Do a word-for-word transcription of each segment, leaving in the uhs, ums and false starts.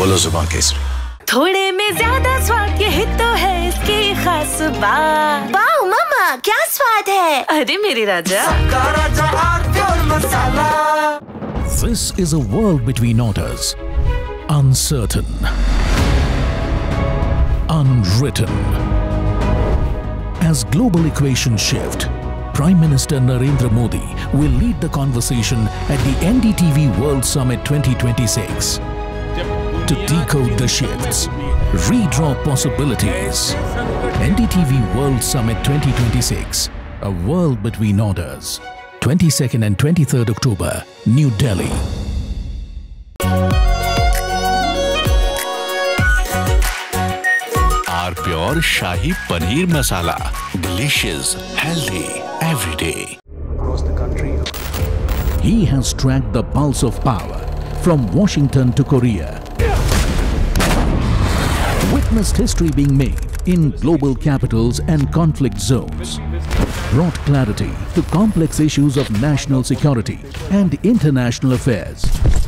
बोलो जुबान केसरी। थोड़े में ज्यादा स्वाद, ये तो है इसकी खास बात। वाओ मामा, क्या स्वाद है? अरे मेरे राजा। This is a world between orders, uncertain, unwritten. As global equations shift, Prime Minister Narendra Modi will lead the conversation at the N D T V World Summit twenty twenty-six. To decode the shifts, redraw possibilities. N D T V World Summit twenty twenty-six, a world between orders. twenty-second and twenty-third October, New Delhi. R Pure Shahi Paneer Masala. Delicious, healthy, every day. Across the country. He has tracked the pulse of power from Washington to Korea. Witnessed history being made in global capitals and conflict zones. Brought clarity to complex issues of national security and international affairs.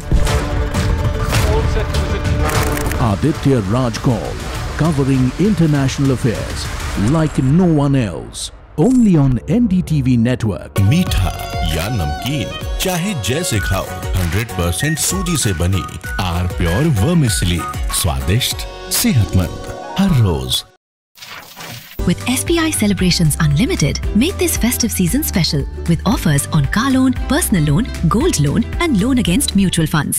Aditya Raj Kaul, covering international affairs like no one else. Only on N D T V network. मीठा या नमकीन, चाहे जैसे खाओ, one hundred percent सूजी से बनी R Pure Vermicelli, स्वादिष्ट, सेहतमंद, हर रोज। With S B I Celebrations Unlimited, make this festive season special with offers on car loan, personal loan, gold loan and loan against mutual funds.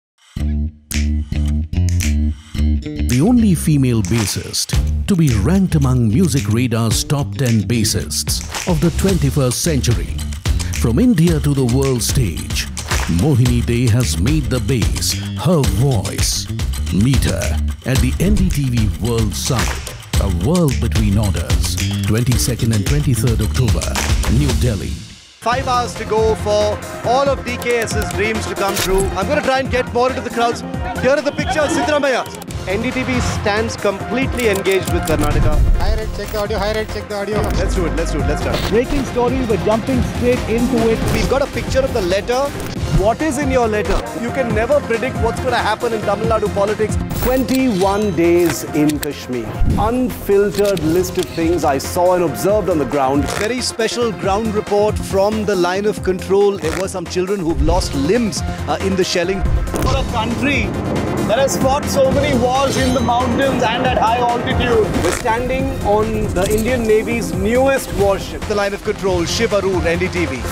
The only female bassist to be ranked among Music Radar's top ten bassists of the twenty-first century. From India to the world stage, Mohini Dey has made the bass her voice. Meet her at the N D T V World Summit, a world between orders. twenty-second and twenty-third October, New Delhi. Five hours to go for all of D K S's dreams to come true. I'm going to try and get more into the crowds. Here are the pictures, Siddaramaiah. N D T V stands completely engaged with Karnataka. High rate, check the audio, high rate, check the audio. Let's do it, let's do it, let's start. Breaking story, we're jumping straight into it. We've got a picture of the letter. What is in your letter? You can never predict what's going to happen in Tamil Nadu politics. twenty-one days in Kashmir. Unfiltered list of things I saw and observed on the ground. Very special ground report from the line of control. There were some children who've lost limbs uh, in the shelling. For a country that has fought so many wars in the mountains and at high altitude. We're standing on the Indian Navy's newest warship. The line of control, Shiv Arun, N D T V.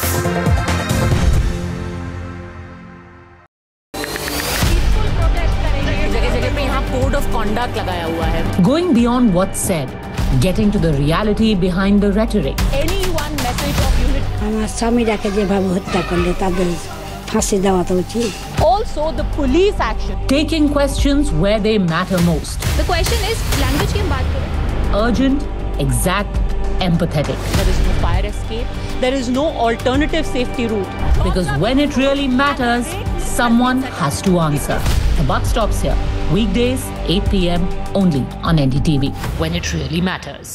Code of conduct लगाया हुआ है. Going beyond what's said, getting to the reality behind the rhetoric. Any one message of unity. আমার স্বামীটাকে যেভাবে হত্যা করলে তাদের ফাঁসি দেওয়া তো উচিত. Also the police action. Taking questions where they matter most. The question is language की हम बात करें. Urgent, exact, empathetic. There is no fire escape. There is no alternative safety route. Because when it really matters, someone has to answer. The buck stops here. Weekdays, eight p m only on N D T V. When it really matters.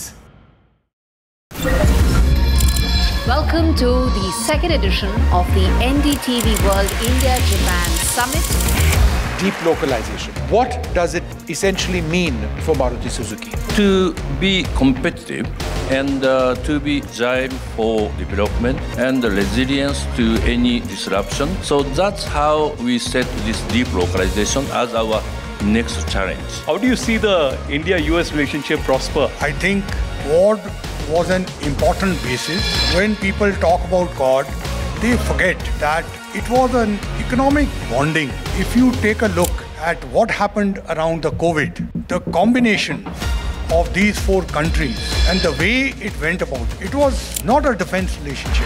Welcome to the second edition of the N D T V World India-Japan Summit. Deep localization. What does it essentially mean for Maruti Suzuki? To be competitive and uh, to be agile for development and resilience to any disruption. So that's how we set this deep localization as our next challenge. How do you see the India U S relationship prosper? I think God was an important basis. When people talk about God, they forget that it was an economic bonding. If you take a look at what happened around the COVID, the combination of these four countries and the way it went about, it was not a defense relationship.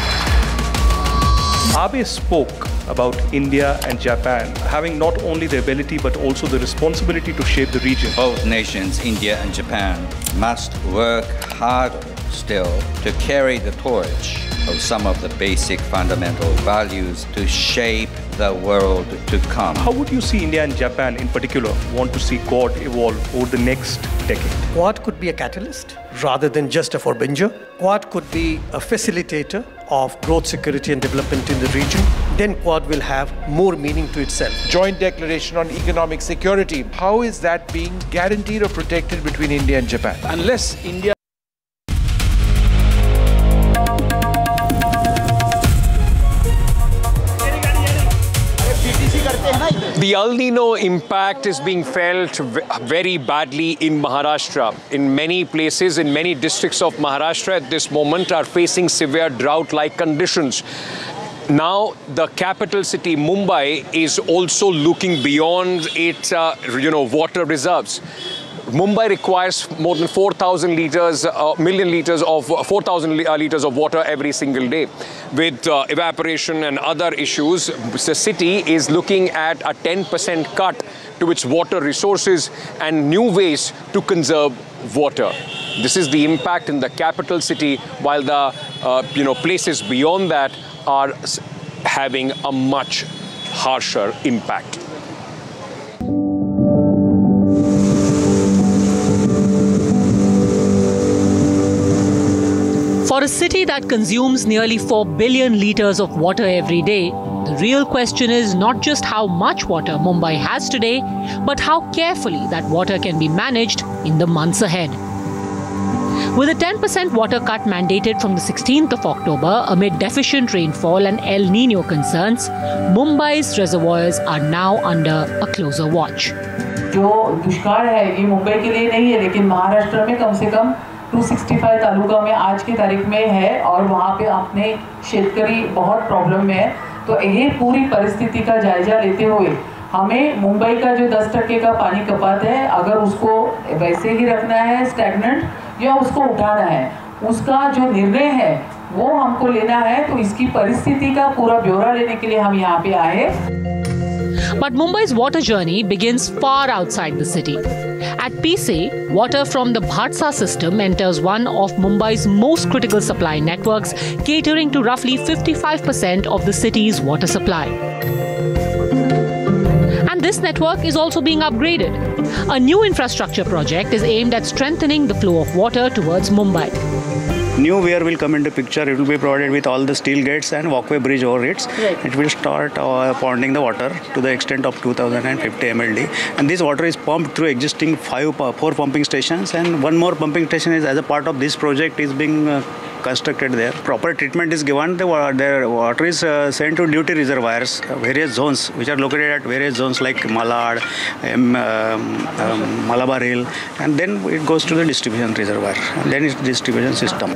Abe spoke about India and Japan having not only the ability but also the responsibility to shape the region. Both nations, India and Japan, must work harder still to carry the torch of some of the basic fundamental values to shape the world to come. How would you see India and Japan in particular want to see God evolve over the next decade? Quad could be a catalyst rather than just a forbinger. Quad could be a facilitator of growth, security and development in the region. then Quad will have more meaning to itself. Joint declaration on economic security. How is that being guaranteed or protected between India and Japan? Unless India The El Nino impact is being felt very badly in Maharashtra. In many places, in many districts of Maharashtra at this moment are facing severe drought-like conditions. Now, the capital city, Mumbai, is also looking beyond its, uh, you know, water reserves. Mumbai requires more than four thousand liters, uh, million liters of uh, four thousand li liters of water every single day. With uh, evaporation and other issues, the city is looking at a ten percent cut to its water resources and new ways to conserve water. This is the impact in the capital city, while the uh, you know places beyond that are having a much harsher impact. For a city that consumes nearly four billion liters of water every day, the real question is not just how much water Mumbai has today, but how carefully that water can be managed in the months ahead. With a ten percent water cut mandated from the sixteenth of October amid deficient rainfall and El Nino concerns, Mumbai's reservoirs are now under a closer watch. जो दुष्काल है ये मुंबई के लिए नहीं है, लेकिन महाराष्ट्र में कम से कम दो सौ पैंसठ तालुका में आज की तारीख में है और वहाँ पे अपने शेतकरी बहुत प्रॉब्लम में है। तो ये पूरी परिस्थिति का जायजा लेते हुए हमें मुंबई का जो दस टक्के का पानी कपात है, अगर उसको वैसे ही रखना है स्टैग्नेंट या उसको उठाना है, उसका जो निर्णय है वो हमको लेना है। तो इसकी परिस्थिति का पूरा ब्यौरा लेने के लिए हम यहाँ पे आए। But Mumbai's water journey begins far outside the city. At P C A, water from the Bhatsa system enters one of Mumbai's most critical supply networks, catering to roughly fifty-five percent of the city's water supply. And this network is also being upgraded. A new infrastructure project is aimed at strengthening the flow of water towards Mumbai. New weir will come into picture. It will be provided with all the steel gates and walkway bridge over it. Right. It will start uh, ponding the water to the extent of two thousand fifty millimeters. And this water is pumped through existing five, four pumping stations, and one more pumping station is as a part of this project is being uh, constructed there. Proper treatment is given. The, the water is uh, sent to duty reservoirs, uh, various zones which are located at various zones like Malad, um, um, Malabar Hill, and then it goes to the distribution reservoir. And then it's distribution system.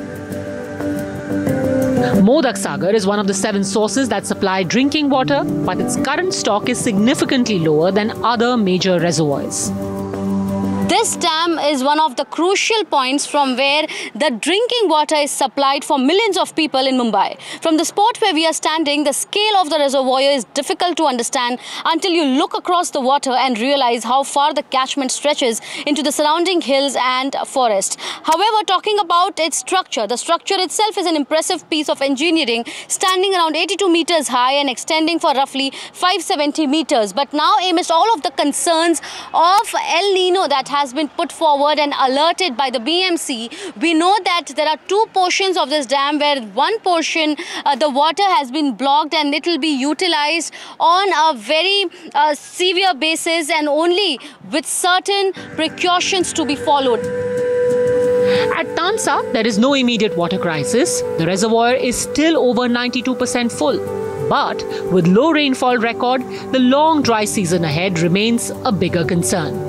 Modak Sagar is one of the seven sources that supply drinking water, but its current stock is significantly lower than other major reservoirs. This dam is one of the crucial points from where the drinking water is supplied for millions of people in Mumbai. From the spot where we are standing, the scale of the reservoir is difficult to understand until you look across the water and realize how far the catchment stretches into the surrounding hills and forest. However, talking about its structure, the structure itself is an impressive piece of engineering, standing around eighty-two meters high and extending for roughly five hundred seventy meters. But now, amidst all of the concerns of El Nino that has been put forward and alerted by the B M C, we know that there are two portions of this dam where one portion uh, the water has been blocked and it will be utilized on a very uh, severe basis and only with certain precautions to be followed. At Tansa, there is no immediate water crisis. The reservoir is still over ninety-two percent full. But with low rainfall record, the long dry season ahead remains a bigger concern.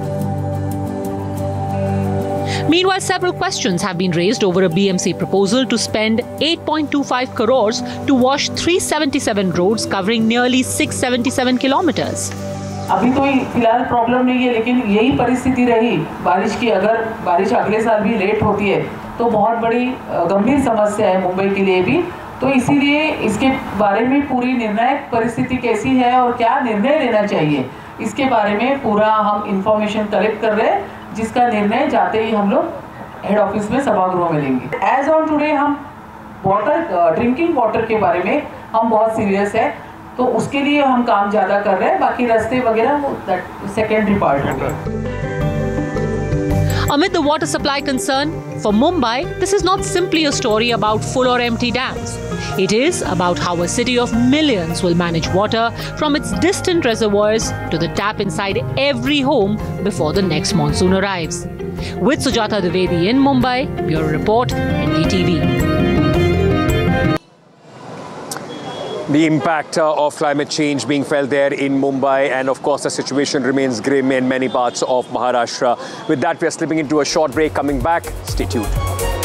Meanwhile, several questions have been raised over a B M C proposal to spend eight point two five crores to wash three hundred seventy-seven roads covering nearly six hundred seventy-seven kilometers. अभी तो फिलहाल problem नहीं है, लेकिन यही परिस्थिति रही बारिश की, अगर बारिश अगले साल भी लेट होती है तो बहुत बड़ी गंभीर समस्या है मुंबई के लिए भी। तो इसीलिए इसके बारे में पूरी निर्णायक परिस्थिति कैसी है और क्या निर्णय लेना चाहिए, इसके बारे में पूरा हम इंफॉर्मेशन कलेक्ट कर रहे हैं, जिसका निर्णय जाते ही हम लोग हेड ऑफिस में सभागृह में लेंगे। एज ऑन टुडे हम वाटर ड्रिंकिंग वाटर के बारे में हम बहुत सीरियस है, तो उसके लिए हम काम ज़्यादा कर रहे हैं, बाकी रास्ते वगैरह वो सेकेंडरी पार्ट होगा। Amid the water supply concern, for Mumbai, this is not simply a story about full or empty dams. It is about how a city of millions will manage water from its distant reservoirs to the tap inside every home before the next monsoon arrives. With Sujata Dwivedi in Mumbai, Bureau Report, N D T V. The impact uh, of climate change being felt there in Mumbai, and of course the situation remains grim in many parts of Maharashtra. With that, we are slipping into a short break. Coming back, stay tuned.